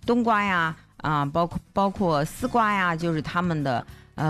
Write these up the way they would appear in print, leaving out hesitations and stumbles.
冬瓜呀包括丝瓜呀，就是它们的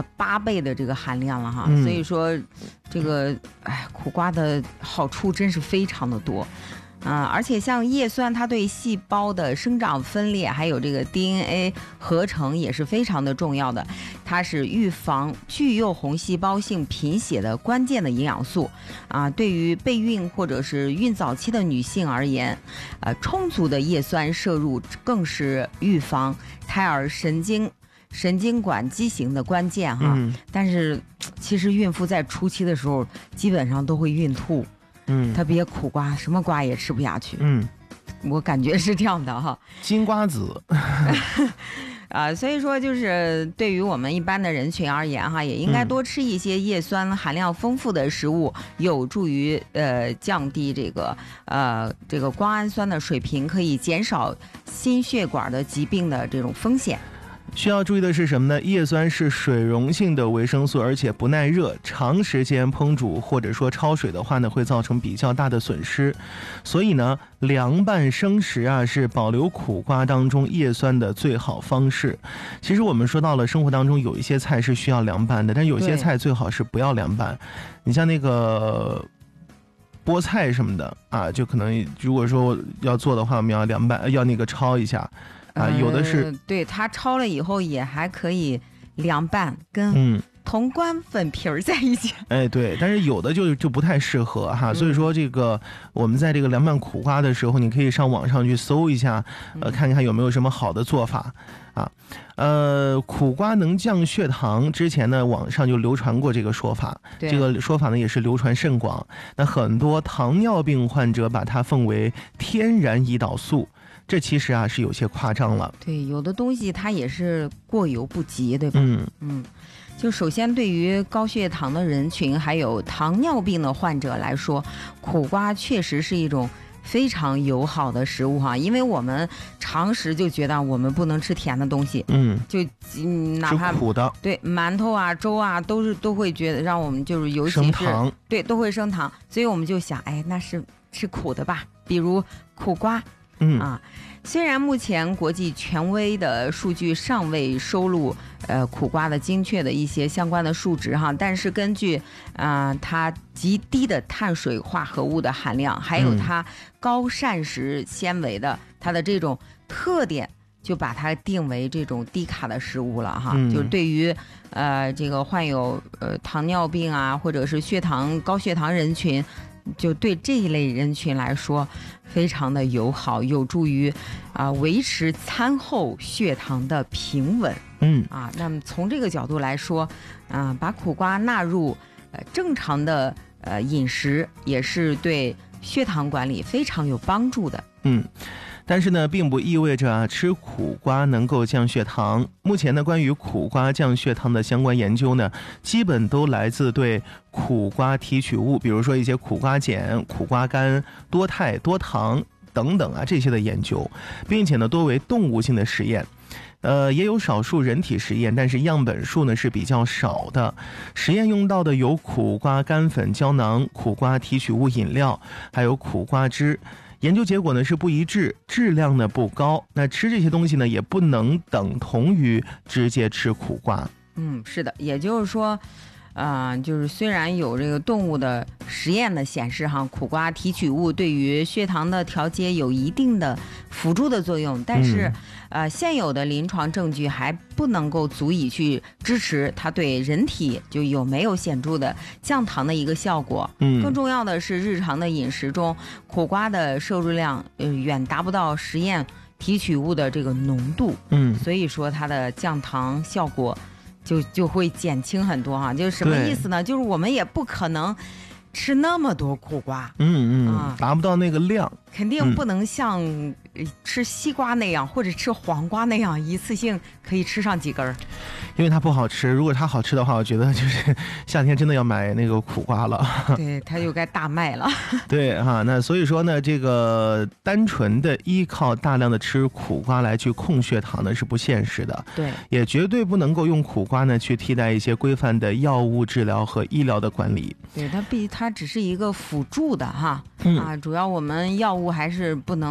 8倍的这个含量了哈。所以说这个苦瓜的好处真是非常的多。而且像叶酸，它对细胞的生长分裂还有这个 DNA 合成也是非常的重要的，它是预防巨幼红细胞性贫血的关键的营养素对于备孕或者是孕早期的女性而言，充足的叶酸摄入更是预防胎儿神经管畸形的关键哈。但是其实孕妇在初期的时候基本上都会孕吐。特别苦瓜，什么瓜也吃不下去。我感觉是这样的哈。 金瓜子所以说就是对于我们一般的人群而言哈，也应该多吃一些叶酸含量丰富的食物，有助于降低这个胱氨酸的水平，可以减少心血管的疾病的这种风险。 需要注意的是什么呢？叶酸是水溶性的维生素，而且不耐热，长时间烹煮或者说焯水的话呢，会造成比较大的损失。所以呢，凉拌生食是保留苦瓜当中叶酸的最好方式。其实我们说到了生活当中有一些菜是需要凉拌的，但有些菜最好是不要凉拌。你像那个菠菜什么的就可能如果说要做的话，我们要凉拌，要那个焯一下。有的是对，它焯了以后也还可以凉拌，跟潼关粉皮儿在一起。 对，但是有的就不太适合哈。所以说这个我们在这个凉拌苦瓜的时候，你可以上网上去搜一下，看看有没有什么好的做法苦瓜能降血糖，之前呢网上就流传过这个说法，这个说法呢也是流传甚广。那很多糖尿病患者把它奉为天然胰岛素。这其实是有些夸张了。 对，有的东西它也是过犹不及，对吧？就首先对于高血糖的人群还有糖尿病的患者来说，苦瓜确实是一种非常友好的食物哈。因为我们常识就觉得我们不能吃甜的东西，就哪怕吃苦的， 对，馒头粥都会觉得让我们就是尤其是升糖， 对，都会升糖，所以我们就想那是吃苦的吧，比如苦瓜。虽然目前国际权威的数据尚未收录苦瓜的精确的一些相关的数值哈，但是根据它极低的碳水化合物的含量，还有它高膳食纤维的它的这种特点，就把它定为这种低卡的食物了哈。就是对于这个患有糖尿病或者是高血糖人群，就对这一类人群来说非常的友好，有助于维持餐后血糖的平稳。那么从这个角度来说把苦瓜纳入正常的饮食，也是对血糖管理非常有帮助的。 但是呢，并不意味着吃苦瓜能够降血糖。目前呢，关于苦瓜降血糖的相关研究呢，基本都来自对苦瓜提取物，比如说一些苦瓜碱、苦瓜苷、多肽、多糖等等这些的研究，并且呢，多为动物性的实验。也有少数人体实验，但是样本数呢是比较少的。实验用到的有苦瓜干粉胶囊、苦瓜提取物饮料，还有苦瓜汁。研究结果呢是不一致，质量呢不高。那吃这些东西呢也不能等同于直接吃苦瓜。 是的，也就是说就是虽然有这个动物的实验的显示苦瓜提取物对于血糖的调节有一定的辅助的作用，但是现有的临床证据还不能够足以去支持它对人体就有没有显著的降糖的一个效果。更重要的是日常的饮食中苦瓜的摄入量远达不到实验提取物的这个浓度。所以说它的降糖效果就会减轻很多就是什么意思呢？就是我们也不可能吃那么多苦瓜， 达不到那个量， 肯定不能像吃西瓜那样或者吃黄瓜那样一次性可以吃上几根， 因为它不好吃。如果它好吃的话，我觉得就是夏天真的要买那个苦瓜了。 对，它就该大卖了。 对那所以说呢，这个单纯的依靠大量的吃苦瓜来去控血糖呢是不现实的。 对， 也绝对不能够用苦瓜呢去替代一些规范的药物治疗和医疗的管理。 对，它只是一个辅助的主要我们药物还是不能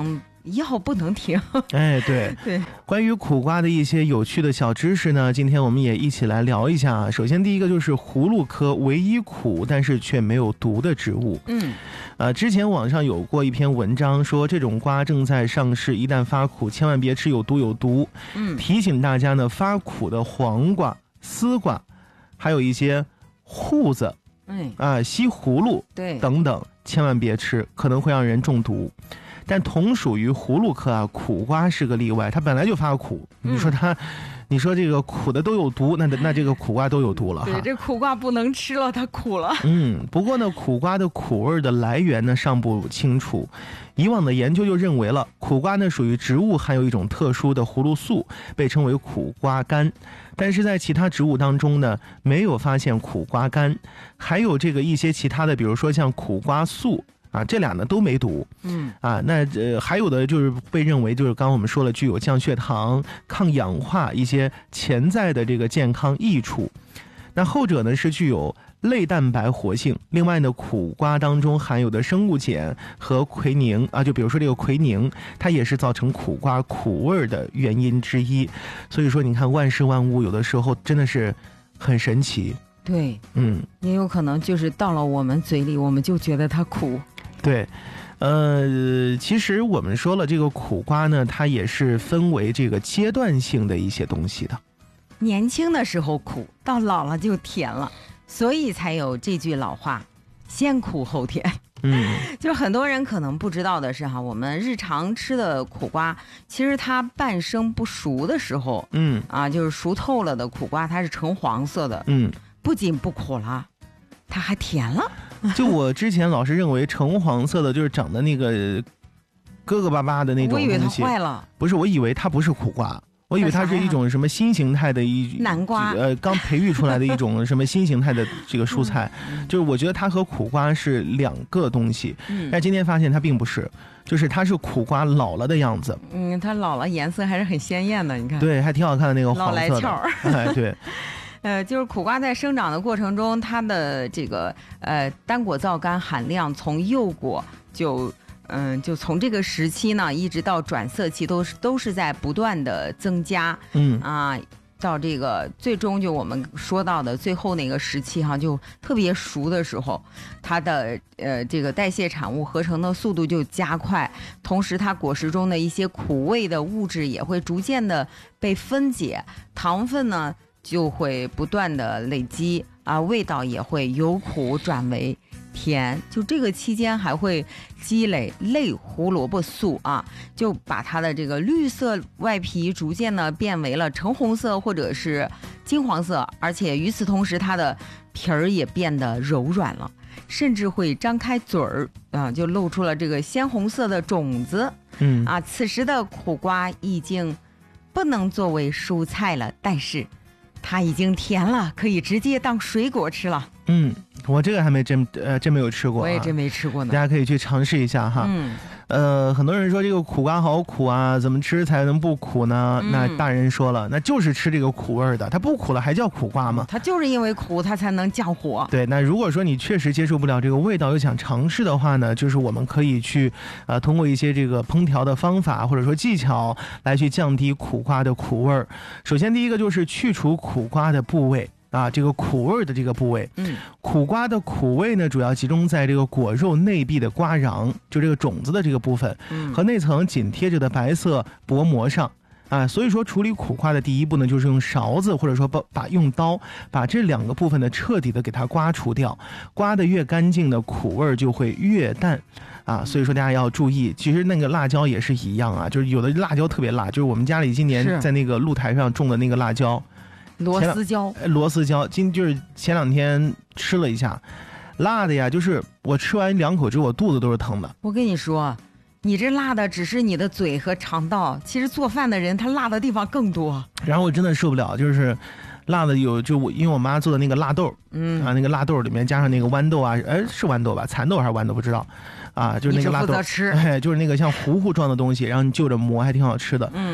药不能停。 哎，对对， 关于苦瓜的一些有趣的小知识呢，今天我们也一起来聊一下。首先第一个就是葫芦科唯一苦但是却没有毒的植物。之前网上有过一篇文章说这种瓜正在上市，一旦发苦千万别吃，有毒。提醒大家呢，发苦的黄瓜、丝瓜，还有一些瓠子，西葫芦等等，千万别吃，可能会让人中毒。但同属于葫芦科啊，苦瓜是个例外，它本来就发苦。你说这个苦的都有毒，那这个苦瓜都有毒了哈。 对，这苦瓜不能吃了，它苦了。 不过呢，苦瓜的苦味的来源呢尚不清楚。以往的研究就认为了，苦瓜呢属于植物含有一种特殊的葫芦素，被称为苦瓜苷。但是在其他植物当中呢，没有发现苦瓜苷，还有这个一些其他的，比如说像苦瓜素。这俩呢都没毒。还有的就是被认为就是刚刚我们说了，具有降血糖、抗氧化一些潜在的这个健康益处。那后者呢是具有类蛋白活性。另外呢，苦瓜当中含有的生物碱和奎宁就比如说这个奎宁，它也是造成苦瓜苦味的原因之一。所以说你看万事万物有的时候真的是很神奇。 对，也有可能就是到了我们嘴里，我们就觉得它苦。 对，其实我们说了，这个苦瓜呢，它也是分为这个阶段性的一些东西的。 年轻的时候苦，到老了就甜了，所以才有这句老话，先苦后甜。就很多人可能不知道的是哈，我们日常吃的苦瓜，其实它半生不熟的时候，就是熟透了的苦瓜，它是橙黄色的，不仅不苦了，它还甜了。 就我之前老是认为橙黄色的就是长得那个疙疙巴巴的那种东西， 我以为它坏了。 不是，我以为它不是苦瓜，我以为它是一种什么新形态的南瓜， 刚培育出来的一种什么新形态的这个蔬菜。就是我觉得它和苦瓜是两个东西，但今天发现它并不是，就是它是苦瓜老了的样子。 它老了颜色还是很鲜艳的，你看。 对，还挺好看的那个黄色的。 老来俏。 对。 就是苦瓜在生长的过程中，它的这个单果皂苷含量从幼果就从这个时期呢，一直到转色期都是在不断的增加。到这个最终就我们说到的最后那个时期哈，就特别熟的时候，它的这个代谢产物合成的速度就加快，同时它果实中的一些苦味的物质也会逐渐的被分解，糖分呢就会不断的累积味道也会由苦转为甜。就这个期间还会积累类胡萝卜素就把它的这个绿色外皮逐渐的变为了橙红色或者是金黄色，而且与此同时它的皮儿也变得柔软了，甚至会张开嘴儿就露出了这个鲜红色的种子。此时的苦瓜已经不能作为蔬菜了，但是它已经甜了，可以直接当水果吃了。 我这个还没真没有吃过， 我也真没吃过呢。 大家可以去尝试一下哈。很多人说这个苦瓜好苦啊，怎么吃才能不苦呢？那大人说了，那就是吃这个苦味的，它不苦了还叫苦瓜吗？ 它就是因为苦，它才能降火。 对，那如果说你确实接受不了这个味道，又想尝试的话呢，就是我们可以去通过一些这个烹调的方法或者说技巧来去降低苦瓜的苦味。首先第一个就是去除苦瓜的部位。这个苦味的这个部位，苦瓜的苦味呢，主要集中在这个果肉内壁的瓜瓤，就这个种子的这个部分，和那层紧贴着的白色薄膜上。所以说处理苦瓜的第一步呢，就是用勺子或者说用刀把这两个部分呢彻底的给它刮除掉，刮得越干净的苦味就会越淡。所以说大家要注意，其实那个辣椒也是一样就是有的辣椒特别辣，就是我们家里今年在那个露台上种的那个辣椒。 螺丝椒， 就是前两天吃了一下，辣的呀，就是我吃完2口之后，我肚子都是疼的。 我跟你说，你这辣的只是你的嘴和肠道，其实做饭的人他辣的地方更多。 然后我真的受不了，就是辣的因为我妈做的那个辣豆，那个辣豆里面加上那个豌豆是豌豆吧，蚕豆还是豌豆不知道。就是那个辣豆， 吃就是那个像糊糊状的东西，然后你就着磨，还挺好吃的。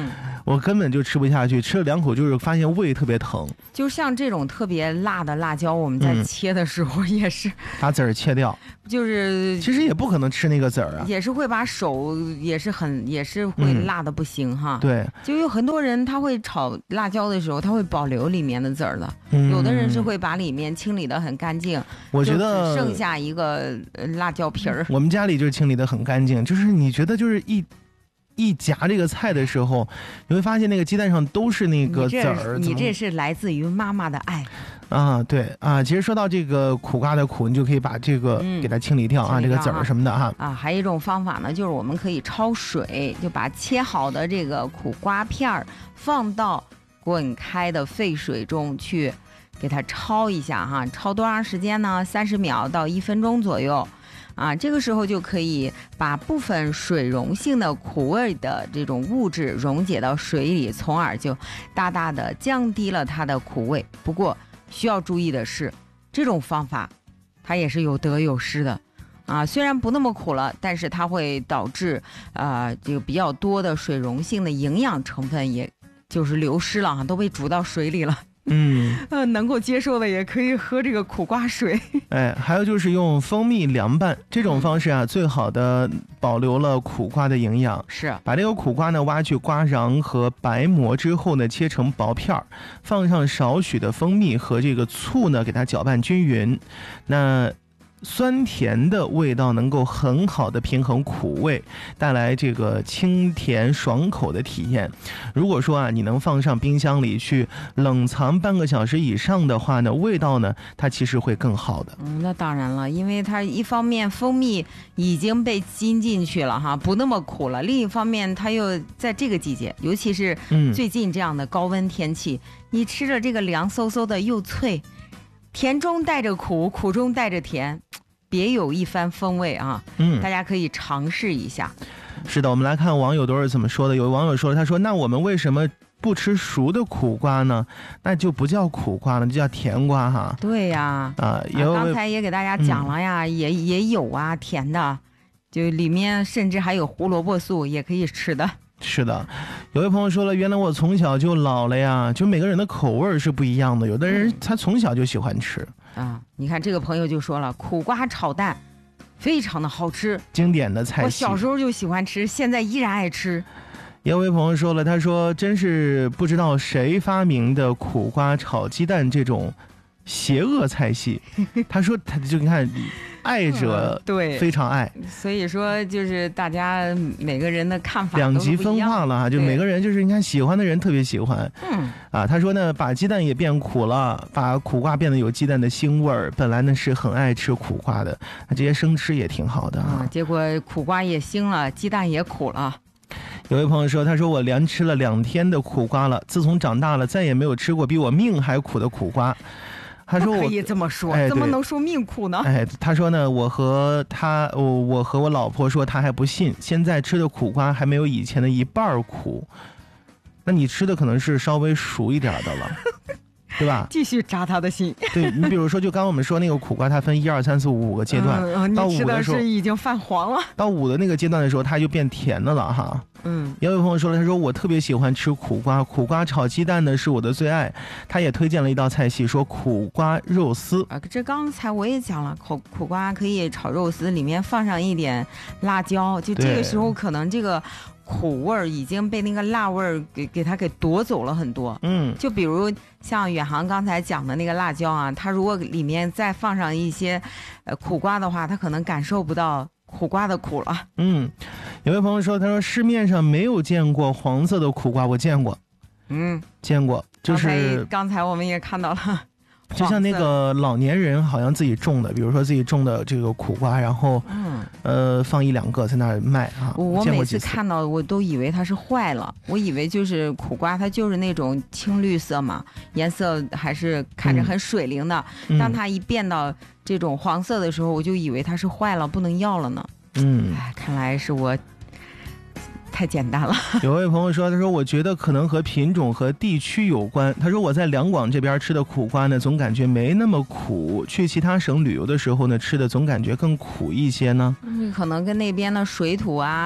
我根本就吃不下去，吃了2口就是发现胃特别疼。 就像这种特别辣的辣椒，我们在切的时候也是把籽儿切掉， 就是其实也不可能吃那个籽儿啊， 也是会把手也是会辣的不行哈。 对， 就有很多人他会炒辣椒的时候，他会保留里面的籽儿的，有的人是会把里面清理得很干净， 我觉得就只剩下一个辣椒皮儿。 我们家里就是清理得很干净，就是你觉得就是一夹这个菜的时候，你会发现那个鸡蛋上都是那个籽儿。 你这是来自于妈妈的爱啊，对啊。其实说到这个苦瓜的苦，你就可以把这个给它清理掉啊，这个籽儿什么的哈。 啊，还有一种方法呢，就是我们可以焯水，就把切好的这个苦瓜片儿放到滚开的沸水中去，给它焯一下哈。焯多长时间呢？30秒到1分钟左右。啊，这个时候就可以把部分水溶性的苦味的这种物质溶解到水里，从而就大大的降低了它的苦味。不过需要注意的是，这种方法它也是有得有失的啊。虽然不那么苦了，但是它会导致这个比较多的水溶性的营养成分也就是流失了哈，都被煮到水里了。能够接受的也可以喝这个苦瓜水。 还有就是用蜂蜜凉拌这种方式啊，最好的保留了苦瓜的营养。 是， 把这个苦瓜呢挖去瓜瓤和白膜之后呢，切成薄片儿，放上少许的蜂蜜和这个醋呢，给它搅拌均匀。那酸甜的味道能够很好的平衡苦味，带来这个清甜爽口的体验。如果说啊，你能放上冰箱里去冷藏半个小时以上的话呢，味道呢，它其实会更好的。 那当然了，因为它一方面蜂蜜已经被浸进去了哈，不那么苦了；另一方面，它又在这个季节，尤其是最近这样的高温天气，你吃着这个凉飕飕的又脆，甜中带着苦，苦中带着甜，别有一番风味啊！大家可以尝试一下。 是的，我们来看网友都是怎么说的。有网友说，他说：“那我们为什么不吃熟的苦瓜呢？那就不叫苦瓜了，就叫甜瓜哈。” 对呀，刚才也给大家讲了呀，也有啊，甜的，就里面甚至还有胡萝卜素，也可以吃的。 是的，有位朋友说了，原来我从小就老了呀，就每个人的口味是不一样的，有的人他从小就喜欢吃啊。你看这个朋友就说了，苦瓜炒蛋非常的好吃， 经典的菜系， 我小时候就喜欢吃，现在依然爱吃。 有位朋友说了，他说真是不知道谁发明的苦瓜炒鸡蛋这种邪恶菜系。他说他就你看爱者对非常爱， 所以说就是大家每个人的看法两极分化了，就每个人就是你看喜欢的人特别喜欢。他说呢，把鸡蛋也变苦了，把苦瓜变得有鸡蛋的腥味儿。本来呢是很爱吃苦瓜的，这些生吃也挺好的啊。 结果苦瓜也腥了，鸡蛋也苦了。 有位朋友说，他说我连吃了2天的苦瓜了，自从长大了再也没有吃过比我命还苦的苦瓜。他说可以这么说，怎么能说命苦呢？ 他说呢，我和我老婆说，他还不信，现在吃的苦瓜还没有以前的一半苦。那你吃的可能是稍微熟一点的了。对吧？ 继续扎他的心。 对，你比如说，就刚我们说那个苦瓜，它分1、2、3、4、5个阶段，到5的时候已经泛黄了。 到5的那个阶段的时候，它就变甜的了哈。也有朋友说了，他说我特别喜欢吃苦瓜，苦瓜炒鸡蛋呢是我的最爱。他也推荐了一道菜系，说苦瓜肉丝。 这刚才我也讲了，苦瓜可以炒肉丝，里面放上一点辣椒，就这个时候可能这个苦味儿已经被那个辣味儿给它给夺走了很多。就比如像远航刚才讲的那个辣椒啊，它如果里面再放上一些苦瓜的话，它可能感受不到苦瓜的苦了。 有位朋友说，他说市面上没有见过黄色的苦瓜，我见过。见过，就是刚才我们也看到了。 就像那个老年人好像自己种的，比如说自己种的这个苦瓜，然后放1、2个在那儿卖啊。 我每次看到我都以为它是坏了，我以为就是苦瓜，它就是那种青绿色嘛，颜色还是看着很水灵的。当它一变到这种黄色的时候，我就以为它是坏了，不能要了呢。看来是我太简单了。 有位朋友说，他说我觉得可能和品种和地区有关。他说我在两广这边吃的苦瓜呢，总感觉没那么苦，去其他省旅游的时候呢，吃的总感觉更苦一些呢。 可能跟那边的水土啊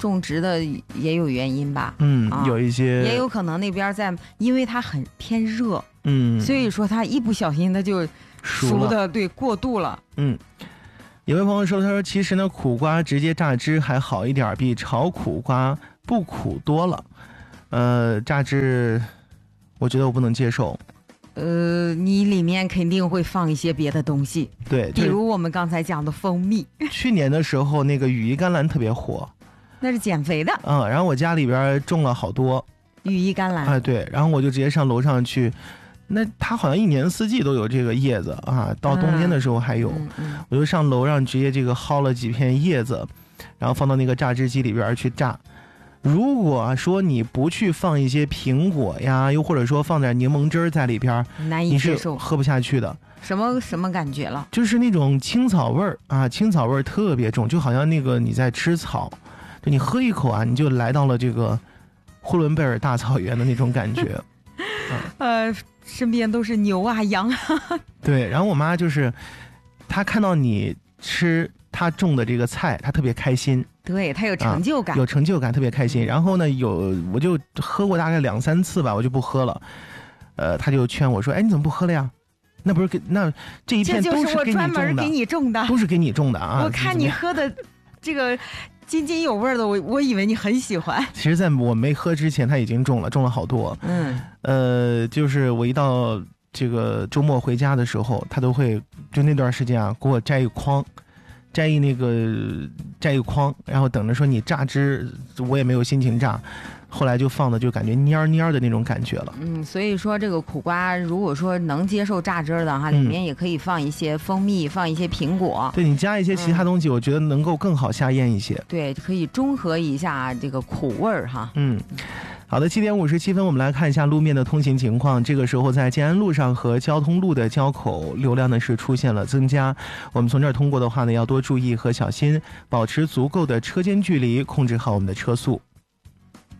种植的也有原因吧？ 有一些， 也有可能那边因为它很偏热，所以说它一不小心它就熟的对过度了。 有位朋友说，他说其实呢，苦瓜直接榨汁还好一点，比炒苦瓜不苦多了。榨汁，我觉得我不能接受。 你里面肯定会放一些别的东西， 对， 比如我们刚才讲的蜂蜜。 去年的时候，那个羽衣甘蓝特别火， 那是减肥的。 然后我家里边种了好多羽衣甘蓝。 对，然后我就直接上楼上去，那它好像一年四季都有这个叶子啊，到冬天的时候还有，我就上楼上直接这个薅了几片叶子，然后放到那个榨汁机里边去榨。如果说你不去放一些苹果呀，又或者说放点柠檬汁在里边， 难以接受， 你是喝不下去的。 什么感觉了？ 就是那种青草味儿啊，青草味儿特别重，就好像那个你在吃草，就你喝一口啊，你就来到了这个呼伦贝尔大草原的那种感觉。 身边都是牛啊羊啊。 对，然后我妈就是她看到你吃她种的这个菜，她特别开心。 对，她有成就感， 有成就感，特别开心。然后呢，我就喝过大概2、3次吧，我就不喝了。她就劝我说：“哎，你怎么不喝了呀？那不是那这一片都是我专门给你种的， 都是给你种的啊！ 我看你喝的这个津津有味的，我以为你很喜欢。 其实在我没喝之前，她已经种了好多。就是我一到这个周末回家的时候，她都会就那段时间啊，给我摘一筐。摘一筐，然后等着说你榨汁，我也没有心情榨，后来就放的就感觉蔫蔫的那种感觉了。 所以说这个苦瓜，如果说能接受榨汁的哈，里面也可以放一些蜂蜜，放一些苹果。 对，你加一些其他东西，我觉得能够更好下咽一些。 对，可以中和一下这个苦味儿哈。 好的，7点57分，我们来看一下路面的通行情况。这个时候，在建安路上和交通路的交口流量呢是出现了增加。我们从这儿通过的话呢，要多注意和小心，保持足够的车间距离，控制好我们的车速。